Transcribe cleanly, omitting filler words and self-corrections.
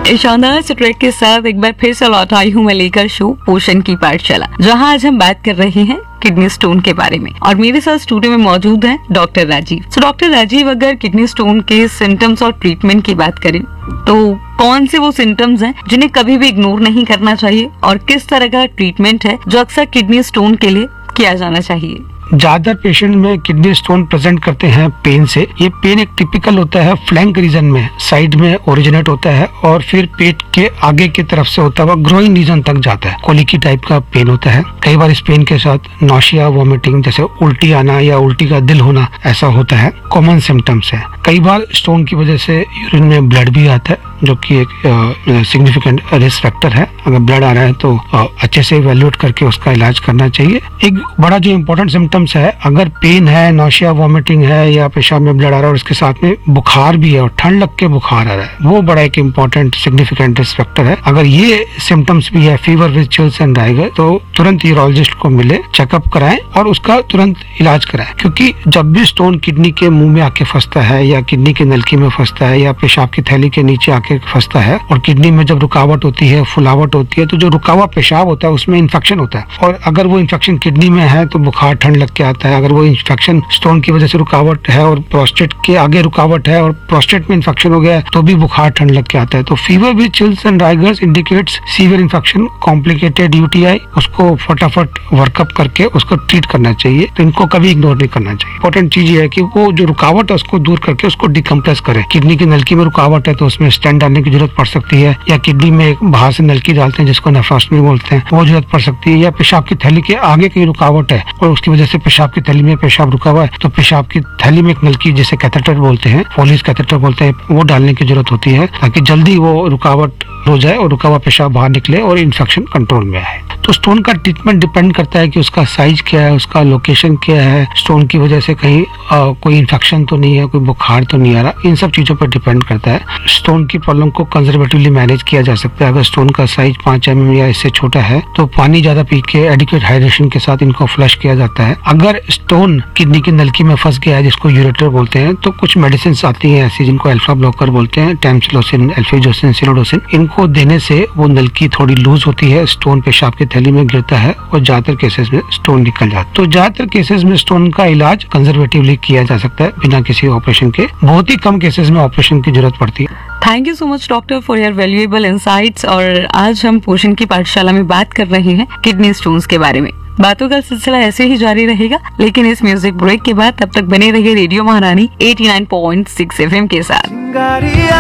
इस शानदार से ट्रैक के साथ एक बार फिर से लौट आई हूँ मैं लेकर शो पोषण की पाठशाला, जहाँ आज हम बात कर रहे हैं किडनी स्टोन के बारे में। और मेरे साथ स्टूडियो में मौजूद हैं डॉक्टर राजीव। डॉक्टर राजीव, अगर किडनी स्टोन के सिम्टम्स और ट्रीटमेंट की बात करें तो कौन से वो सिम्टम्स हैं जिन्हें कभी भी इग्नोर नहीं करना चाहिए और किस तरह का ट्रीटमेंट है जो अक्सर किडनी स्टोन के लिए किया जाना चाहिए? ज्यादातर पेशेंट में किडनी स्टोन प्रेजेंट करते हैं पेन से। ये पेन एक टिपिकल होता है फ्लैंक रीजन में, साइड में ओरिजिनेट होता है और फिर पेट के आगे की तरफ से होता हुआ ग्रोइंग रीजन तक जाता है। कोलिकी टाइप का पेन होता है। कई बार इस पेन के साथ नौशिया, वॉमिटिंग, जैसे उल्टी आना या उल्टी का दिल होना, ऐसा होता है। कॉमन सिम्टम्स है। कई बार स्टोन की वजह से यूरिन में ब्लड भी आता है, जो कि एक सिग्निफिकेंट रिस्क फैक्टर है। अगर ब्लड आ रहा है तो अच्छे से इवैल्यूएट करके उसका इलाज करना चाहिए। एक बड़ा जो इम्पोर्टेंट सिम्टम्स है, अगर पेन है, नौशिया, वॉमिटिंग है या पेशाब में ब्लड आ रहा है और इसके साथ में बुखार भी है और ठंड लग के बुखार आ रहा है, वो बड़ा एक इम्पोर्टेंट सिग्निफिकेंट रिस्क फैक्टर है। अगर ये सिम्टम्स भी है, fever with chills and rigor, तो तुरंत यूरोलॉजिस्ट को मिले, चेकअप कराएं और उसका तुरंत इलाज कराएं। क्योंकि जब भी स्टोन किडनी के मुंह में आके फंसता है या किडनी की नलकी में फंसता है या पेशाब की थैली के नीचे आके फंसता है और किडनी में जब रुकावट होती है, फुलावट होती है, तो जो रुका हुआ पेशाब होता है उसमें इन्फेक्शन होता है। और अगर वो इन्फेक्शन किडनी में है तो बुखार, ठंड लग के आता है। अगर वो इन्फेक्शन स्टोन की वजह से रुकावट है और प्रोस्टेट के आगे रुकावट है और प्रोस्टेट में इन्फेक्शन हो गया है तो भी बुखार, ठंड लग के आता है। तो fever with chills and rigors indicates severe infection, complicated UTI. उसको फटाफट वर्कअप करके उसको ट्रीट करना चाहिए। तो इनको कभी इग्नोर नहीं करना चाहिए। इंपॉर्टेंट चीज ये है कि वो जो रुकावट है उसको दूर करके उसको डिकम्प्रेस करे। किडनी की नलकी में रुकावट है तो उसमें स्टेंट डालने की जरूरत पड़ सकती है, या किडनी में एक बाहर से नलकी डालते हैं जिसको नेफ्रोस्टमी बोलते हैं, वो जरूरत पड़ सकती है। या पेशाब की थैली के आगे की रुकावट है और उसकी वजह से पेशाब की थैली में पेशाब रुका हुआ है तो पेशाब की थैली में एक नलकी, जिसे कैथेटर बोलते हैं, फोलिस कैथेटर बोलते हैं, वो डालने की जरूरत होती है ताकि जल्दी वो रुकावट हो जाए और रुका हुआ पेशाब बाहर निकले और इन्फेक्शन कंट्रोल में आए। तो स्टोन का ट्रीटमेंट डिपेंड करता है कि उसका साइज क्या है, उसका लोकेशन क्या है, स्टोन की वजह से कहीं कोई इन्फेक्शन तो नहीं है, कोई बुखार तो नहीं आ रहा, इन सब चीजों पर डिपेंड करता है। स्टोन की प्रॉब्लम को कंजर्वेटिवली मैनेज किया जा सकता है। अगर स्टोन का साइज 5 mm या इससे छोटा है तो पानी ज्यादा पी के एडिक्वेट हाइड्रेशन के साथ इनको फ्लश किया जाता है। अगर स्टोन किडनी की नलकी में फंस गया है, जिसको यूरेटर बोलते हैं, तो कुछ मेडिसिन आती है ऐसी जिनको अल्फा ब्लॉकर बोलते हैं, टैमसिलोसिन, एल्फेजोसिन, सिलोडोसिन। इनको देने से वो नलकी थोड़ी लूज होती है, स्टोन पेशाब की थैली में गिरता है और ज्यादातर केसेस में स्टोन निकल जाता है। तो ज्यादातर केसेस में स्टोन का इलाज कंजर्वेटिवली किया जा सकता है बिना किसी ऑपरेशन के। बहुत ही कम केसेस में ऑपरेशन की जरूरत पड़ती है। Thank you so much doctor for your valuable insights. और आज हम पोषण की पाठशाला में बात कर रहे हैं किडनी स्टोन्स के बारे में। बातों का सिलसिला ऐसे ही जारी रहेगा, लेकिन इस म्यूजिक ब्रेक के बाद तब तक बने रहिए रेडियो महारानी 89.6 FM के साथ।